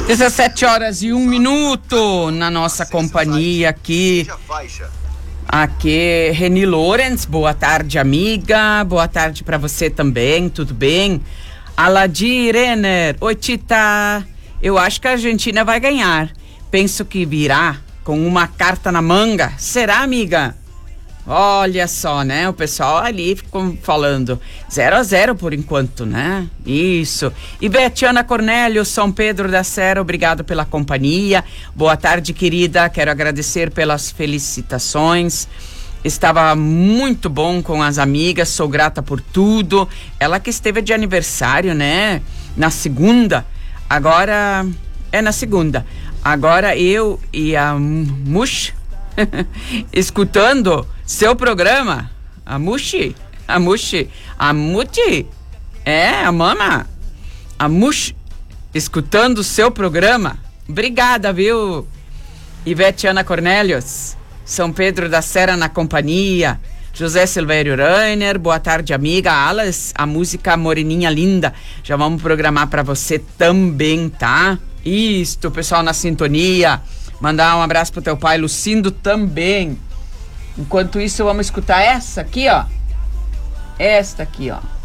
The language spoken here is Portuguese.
17h01 na nossa companhia aqui. Aqui, Reni Lorenz, boa tarde, amiga. Boa tarde pra você também, tudo bem? Aladir Renner, oi Tita. Eu acho que a Argentina vai ganhar. Penso que virá com uma carta na manga. Será, amiga? Olha só, né? O pessoal ali ficou falando 0-0 por enquanto, né? Isso. E Betiana Cornélio, São Pedro da Serra, obrigado pela companhia. Boa tarde, querida. Quero agradecer pelas felicitações. Estava muito bom com as amigas, sou grata por tudo. Ela que esteve de aniversário, né? Na segunda. Agora, na segunda. Agora eu e a Mush escutando seu programa, a Mushi, a Muti, a Mama, a Mush, escutando o seu programa. Obrigada, viu, Ivete Ana Cornélios, São Pedro da Serra na companhia, José Silvério Rainer, boa tarde, amiga. Alas, a música Moreninha Linda, já vamos programar para você também, tá? Isto, pessoal na sintonia. Mandar um abraço pro teu pai, Lucindo, também. Enquanto isso, vamos escutar essa aqui, ó. Esta aqui, ó.